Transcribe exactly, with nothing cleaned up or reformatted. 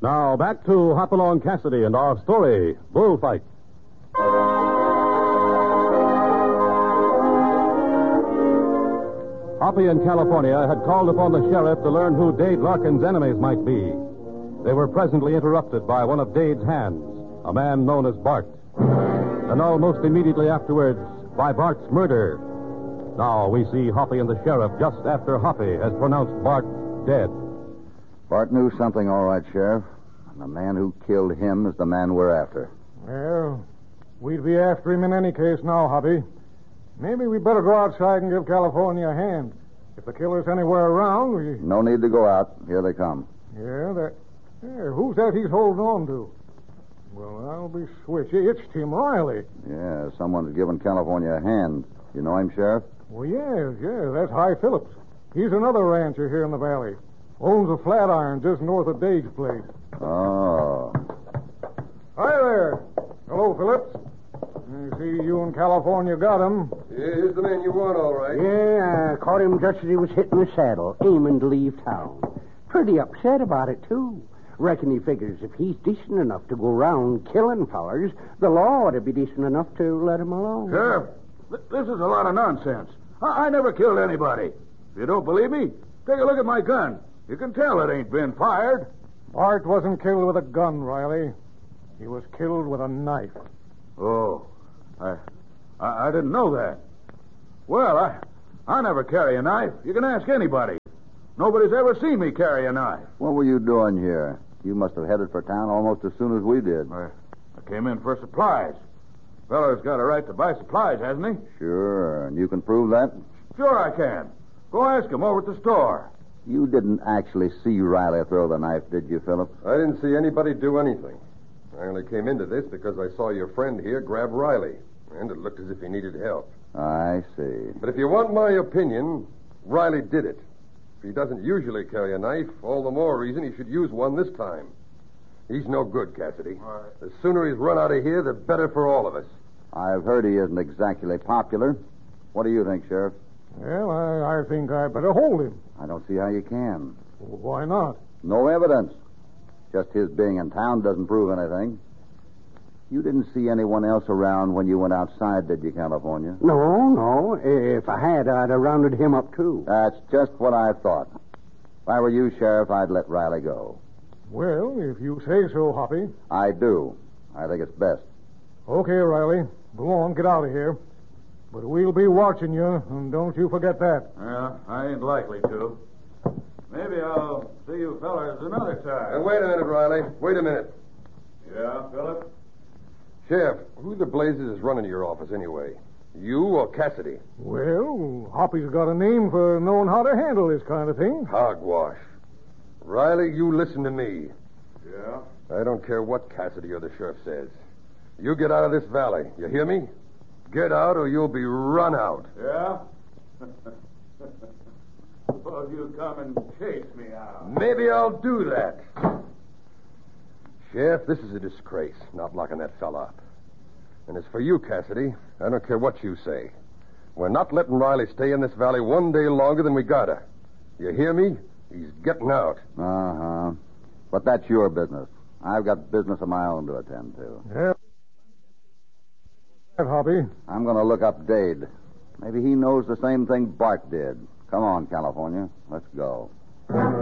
Now, back to Hopalong Cassidy and our story, Bullfight. Hoppy in California had called upon the sheriff to learn who Dade Larkin's enemies might be. They were presently interrupted by one of Dade's hands, a man known as Bart. And almost immediately afterwards, by Bart's murder. Now we see Hoppy and the sheriff just after Hoppy has pronounced Bart dead. Bart knew something, all right, Sheriff. And the man who killed him is the man we're after. Well, we'd be after him in any case now, Hoppy. Maybe we better go outside and give California a hand. If the killer's anywhere around, we... No need to go out. Here they come. Yeah, that... Yeah, who's that he's holding on to? Well, I'll be switched. It's Tim Riley. Yeah, someone's giving California a hand. You know him, Sheriff? Well, yes, yeah. That's Hy Phillips. He's another rancher here in the valley. Owns a flat iron just north of Dade's place. Oh. Hi there. Hello, Phillips. I see you in California got him. Yeah, here's the man you want, all right. Yeah, I caught him just as he was hitting the saddle, aiming to leave town. Pretty upset about it, too. Reckon he figures if he's decent enough to go around killing fellers, the law ought to be decent enough to let him alone. Sheriff, th- this is a lot of nonsense. I-, I never killed anybody. If you don't believe me, take a look at my gun. You can tell it ain't been fired. Bart wasn't killed with a gun, Riley. He was killed with a knife. Oh, I, I, I didn't know that. Well, I, I never carry a knife. You can ask anybody. Nobody's ever seen me carry a knife. What were you doing here? You must have headed for town almost as soon as we did. I, I came in for supplies. Feller's got a right to buy supplies, hasn't he? Sure, and you can prove that? Sure I can. Go ask him over at the store. You didn't actually see Riley throw the knife, did you, Phillips? I didn't see anybody do anything. I only came into this because I saw your friend here grab Riley, and it looked as if he needed help. I see. But if you want my opinion, Riley did it. If he doesn't usually carry a knife, all the more reason he should use one this time. He's no good, Cassidy. All right. The sooner he's run out of here, the better for all of us. I've heard he isn't exactly popular. What do you think, Sheriff? Well, I, I think I'd better hold him. I don't see how you can. Well, why not? No evidence. Just his being in town doesn't prove anything. You didn't see anyone else around when you went outside, did you, California? No, no. If I had, I'd have rounded him up, too. That's just what I thought. If I were you, Sheriff, I'd let Riley go. Well, if you say so, Hoppy. I do. I think it's best. Okay, Riley. Go on, get out of here. But we'll be watching you, and don't you forget that. Yeah, I ain't likely to. Maybe I'll see you fellas another time. Uh, wait a minute, Riley. Wait a minute. Yeah, Philip? Sheriff, who the blazes is running your office anyway? You or Cassidy? Well, Hoppy's got a name for knowing how to handle this kind of thing. Hogwash. Riley, you listen to me. Yeah? I don't care what Cassidy or the sheriff says. You get out of this valley. You hear me? Get out or you'll be run out. Yeah? Suppose you come and chase me out. Maybe I'll do that. Sheriff, this is a disgrace, not locking that fella up. And as for you, Cassidy, I don't care what you say. We're not letting Riley stay in this valley one day longer than we gotta. You hear me? He's getting out. Uh-huh. But that's your business. I've got business of my own to attend to. Yeah. Hoppy. I'm going to look up Dade. Maybe he knows the same thing Bart did. Come on, California. Let's go.